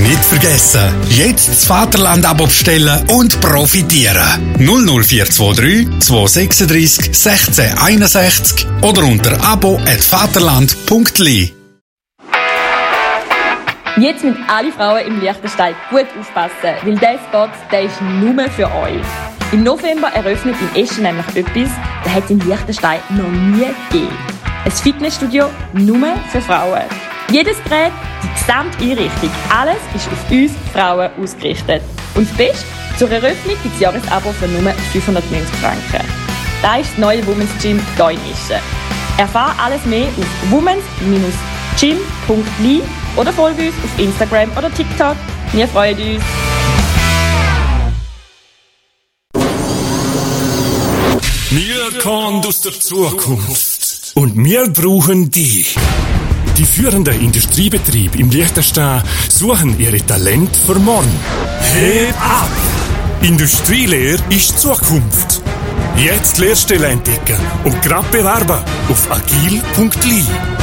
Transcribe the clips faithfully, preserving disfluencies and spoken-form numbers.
Nicht vergessen, jetzt das Vaterland-Abo bestellen und profitieren. null null vier zwei drei zwei sechs drei sechs eins eins oder unter abo at vaterland punkt l i. Jetzt müssen alle Frauen im Liechtenstein gut aufpassen, weil dieser Spot, der ist nur für euch. Im November eröffnet in Eschen nämlich etwas, das hat es in Liechtenstein noch nie gegeben. Ein Fitnessstudio nur für Frauen. Jedes Gerät, die gesamte Einrichtung, alles ist auf uns Frauen ausgerichtet. Und das Beste, zur Eröffnung gibt es Jahresabo für nur fünfhundertneunzig Franken. Das ist das neue Women's Gym hier in Eschen. Erfahre alles mehr auf womens Gym punkt l i oder folge uns auf Instagram oder TikTok. Wir freuen uns. Wir kommen aus der Zukunft und wir brauchen dich. Die führenden Industriebetriebe im Liechtenstein suchen ihre Talente für morgen. Heb ab! Industrielehre ist Zukunft. Jetzt Lehrstelle entdecken und gerade bewerben auf agil punkt l i.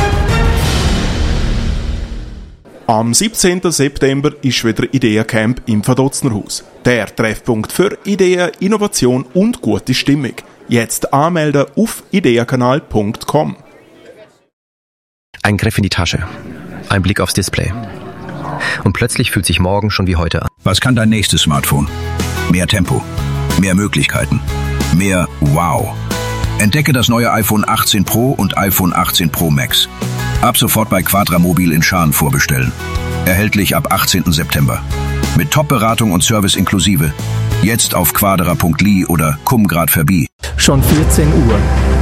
Am siebzehnten September ist wieder Ideencamp im Verdotznerhaus. Der Treffpunkt für Ideen, Innovation und gute Stimmung. Jetzt anmelden auf ideenkanal punkt com. Ein Griff in die Tasche, ein Blick aufs Display. Und plötzlich fühlt sich morgen schon wie heute an. Was kann dein nächstes Smartphone? Mehr Tempo, mehr Möglichkeiten, mehr Wow. Entdecke das neue iPhone achtzehn Pro und iPhone achtzehn Pro Max. Ab sofort bei Quadramobil in Schaan vorbestellen. Erhältlich ab achtzehnten September. Mit Top-Beratung und Service inklusive. Jetzt auf quadra punkt l i oder komm grad vorbei. Schon vierzehn Uhr.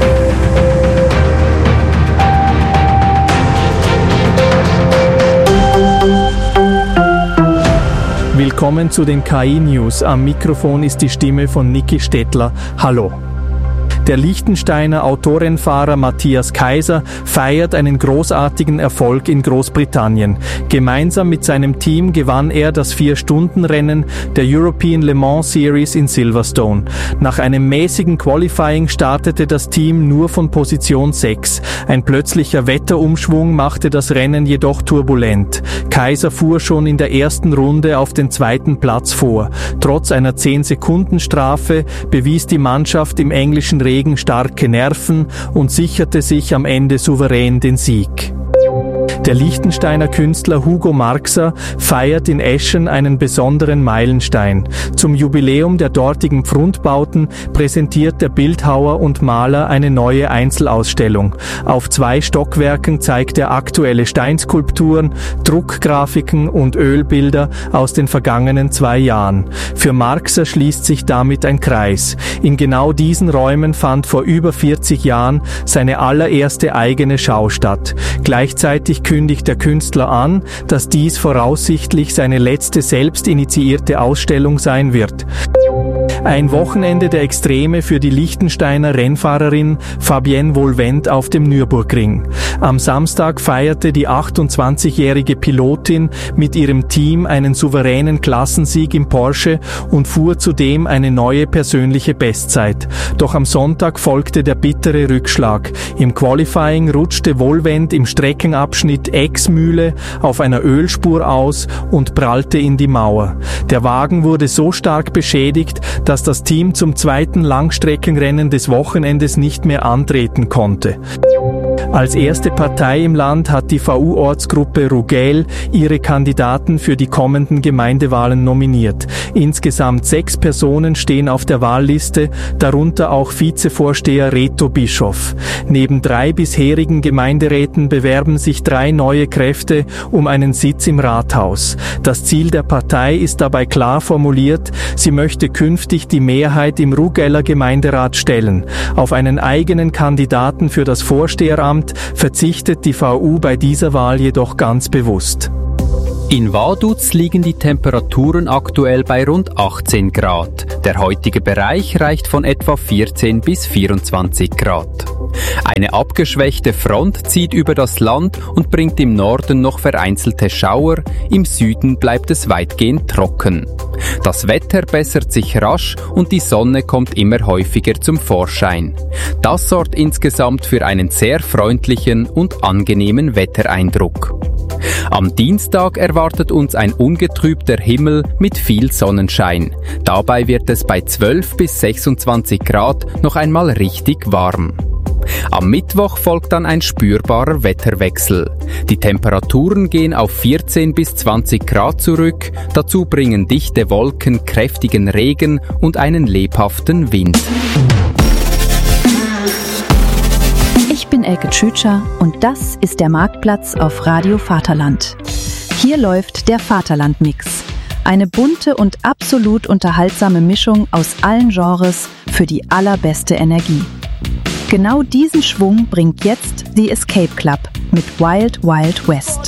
Willkommen zu den K I-News. Am Mikrofon ist die Stimme von Niki Stettler. Hallo. Der Liechtensteiner Autorennfahrer Matthias Kaiser feiert einen großartigen Erfolg in Großbritannien. Gemeinsam mit seinem Team gewann er das Vier-Stunden-Rennen der European Le Mans Series in Silverstone. Nach einem mäßigen Qualifying startete das Team nur von Position sechs. Ein plötzlicher Wetterumschwung machte das Rennen jedoch turbulent. Kaiser fuhr schon in der ersten Runde auf den zweiten Platz vor. Trotz einer zehn-Sekunden-Strafe bewies die Mannschaft im englischen Regen starke Nerven und sicherte sich am Ende souverän den Sieg. Der Liechtensteiner Künstler Hugo Marxer feiert in Eschen einen besonderen Meilenstein. Zum Jubiläum der dortigen Pfrundbauten präsentiert der Bildhauer und Maler eine neue Einzelausstellung. Auf zwei Stockwerken zeigt er aktuelle Steinskulpturen, Druckgrafiken und Ölbilder aus den vergangenen zwei Jahren. Für Marxer schließt sich damit ein Kreis. In genau diesen Räumen fand vor über vierzig Jahren seine allererste eigene Schau statt. Gleichzeitig kündigt der Künstler an, dass dies voraussichtlich seine letzte selbst initiierte Ausstellung sein wird. Ein Wochenende der Extreme für die Liechtensteiner Rennfahrerin Fabienne Volvent auf dem Nürburgring. Am Samstag feierte die achtundzwanzigjährige Pilotin mit ihrem Team einen souveränen Klassensieg im Porsche und fuhr zudem eine neue persönliche Bestzeit. Doch am Sonntag folgte der bittere Rückschlag. Im Qualifying rutschte Volvent im Streckenabschnitt Exmühle auf einer Ölspur aus und prallte in die Mauer. Der Wagen wurde so stark beschädigt, dass das Team zum zweiten Langstreckenrennen des Wochenendes nicht mehr antreten konnte. Als erste Partei im Land hat die V U-Ortsgruppe Rugel ihre Kandidaten für die kommenden Gemeindewahlen nominiert. Insgesamt sechs Personen stehen auf der Wahlliste, darunter auch Vizevorsteher Reto Bischof. Neben drei bisherigen Gemeinderäten bewerben sich drei neue Kräfte um einen Sitz im Rathaus. Das Ziel der Partei ist dabei klar formuliert, sie möchte künftig die Mehrheit im Rugeller Gemeinderat stellen. Auf einen eigenen Kandidaten für das Vorsteheramt verzichtet die V U bei dieser Wahl jedoch ganz bewusst. In Vaduz liegen die Temperaturen aktuell bei rund achtzehn Grad. Der heutige Bereich reicht von etwa vierzehn bis vierundzwanzig Grad. Eine abgeschwächte Front zieht über das Land und bringt im Norden noch vereinzelte Schauer, im Süden bleibt es weitgehend trocken. Das Wetter bessert sich rasch und die Sonne kommt immer häufiger zum Vorschein. Das sorgt insgesamt für einen sehr freundlichen und angenehmen Wettereindruck. Am Dienstag erwartet uns ein ungetrübter Himmel mit viel Sonnenschein. Dabei wird es bei zwölf bis sechsundzwanzig Grad noch einmal richtig warm. Am Mittwoch folgt dann ein spürbarer Wetterwechsel. Die Temperaturen gehen auf vierzehn bis zwanzig Grad zurück, dazu bringen dichte Wolken kräftigen Regen und einen lebhaften Wind. Ich bin Elke Tschütscher und das ist der Marktplatz auf Radio Vaterland. Hier läuft der Vaterland-Mix. Eine bunte und absolut unterhaltsame Mischung aus allen Genres für die allerbeste Energie. Genau diesen Schwung bringt jetzt The Escape Club mit Wild Wild West.